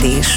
vezetés.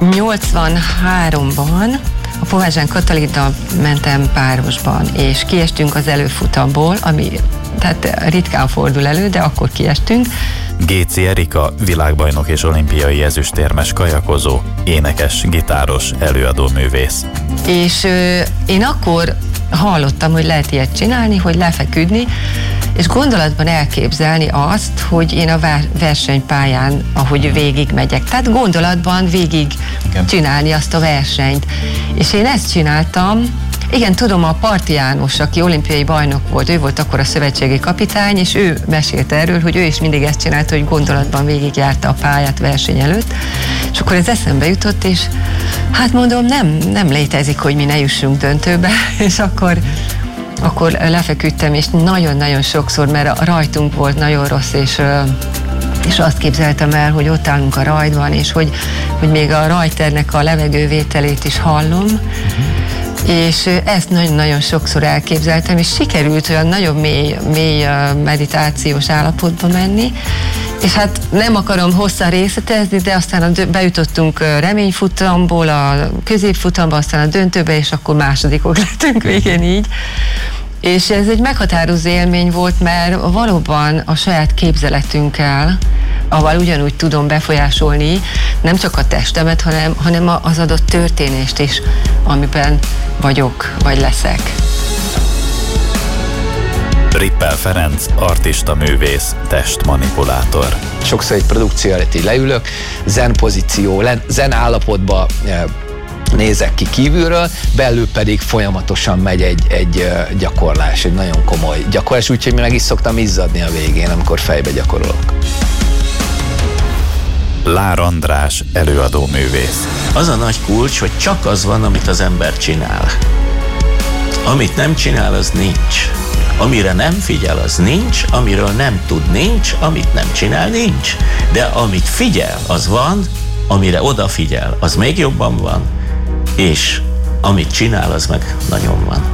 83-ban a Povázsán Katalinnal mentem párosban, és kiestünk az előfutamból, ami tehát ritkán fordul elő, de akkor kiestünk. Géci Erika, világbajnok és olimpiai ezüstérmes kajakozó, énekes, gitáros, előadóművész. És én akkor hallottam, hogy lehet ilyet csinálni, hogy lefeküdni, és gondolatban elképzelni azt, hogy én a versenypályán, ahogy végig megyek. Tehát gondolatban végig csinálni azt a versenyt. És én ezt csináltam. Igen, tudom, a Parti János, aki olimpiai bajnok volt, ő volt akkor a szövetségi kapitány, és ő mesélt erről, hogy ő is mindig ezt csinálta, hogy gondolatban végigjárta a pályát verseny előtt. És akkor ez eszembe jutott, és hát mondom, nem létezik, hogy mi ne jussunk döntőbe, és akkor lefeküdtem, és nagyon-nagyon sokszor, mert a rajtunk volt nagyon rossz, és azt képzeltem el, hogy ott állunk a rajtban, és hogy még a rajternek a levegővételét is hallom, és ezt nagyon-nagyon sokszor elképzeltem, és sikerült olyan nagyon mély meditációs állapotba menni, és hát nem akarom hosszan részletezni, de aztán bejutottunk reményfutamból a középfutamba, aztán a döntőbe, és akkor másodikok lettünk végén így. És ez egy meghatározó élmény volt, mert valóban a saját képzeletünkkel, ahol ugyanúgy tudom befolyásolni nem csak a testemet, hanem az adott történést is, amiben vagyok, vagy leszek. Rippel Ferenc, artista művész, testmanipulátor. Sokszor egy produkció előtt így leülök, zen pozíció, zen állapotba nézek ki kívülről, belül pedig folyamatosan megy egy gyakorlás, egy nagyon komoly gyakorlás, úgyhogy meg is szoktam izzadni a végén, amikor fejbe gyakorolok. Lár András, előadóművész. Az a nagy kulcs, hogy csak az van, amit az ember csinál. Amit nem csinál, az nincs. Amire nem figyel, az nincs, amiről nem tud, nincs, amit nem csinál, nincs. De amit figyel, az van, amire odafigyel, az még jobban van, és amit csinál, az meg nagyon van.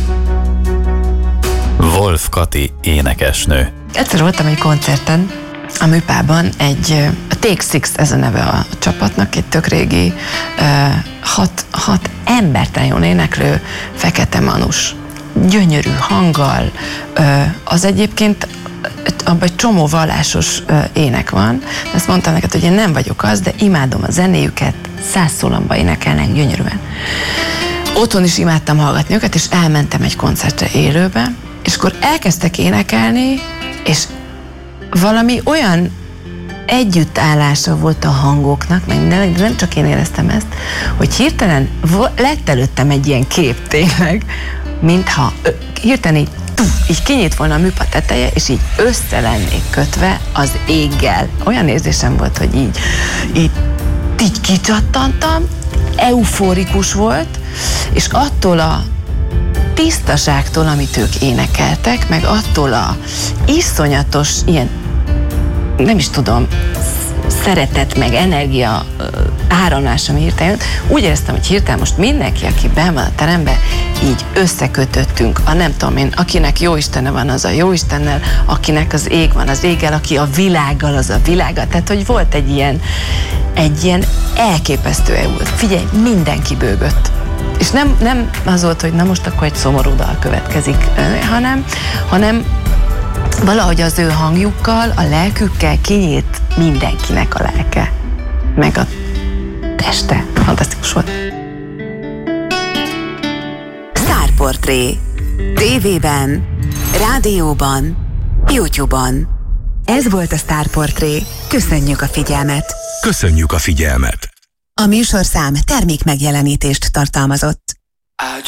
Wolf Kati, énekesnő. Egyszer voltam egy koncerten, a Műpában a Take Six, ez a neve a csapatnak, egy tök régi, hat embertelen jól éneklő fekete manus. Gyönyörű hanggal, az egyébként abban egy csomó vallásos ének van. Ezt mondtam neked, hogy én nem vagyok az, de imádom a zenéjüket, 100 szólamba énekelnek gyönyörűen. Otthon is imádtam hallgatni őket, és elmentem egy koncertre élőbe, és akkor elkezdtek énekelni, és valami olyan együttállása volt a hangoknak, meg nem csak én éreztem ezt, hogy hirtelen lett előttem egy ilyen kép tényleg, mintha hirtelen így kinyit volna a műpa teteje, és így össze lennék kötve az éggel. Olyan érzésem volt, hogy így kicsattantam, euforikus volt, és attól a tisztaságtól, amit ők énekeltek, meg attól a iszonyatos ilyen, nem is tudom, szeretet, meg energia áramlás, ami hirtelen jött, úgy éreztem, hogy hirtelen most mindenki, aki benn van a teremben, így összekötöttünk, nem tudom én, akinek jó Istene van, az a jó Istennel, akinek az ég van az éggel, aki a világgal, az a világgal. Tehát, hogy volt egy ilyen elképesztő EU. Figyelj, mindenki bőgött. És nem az volt, hogy na most akkor egy szomorú dal következik, hanem valahogy az ő hangjukkal, a lelkükkel kinyílt mindenkinek a lelke, meg a teste. Fantasztikus volt. Sztárportré. TV-ben, rádióban, YouTube-on. Ez volt a Sztárportré. Köszönjük a figyelmet! Köszönjük a figyelmet! A műsorszám termékmegjelenítést tartalmazott.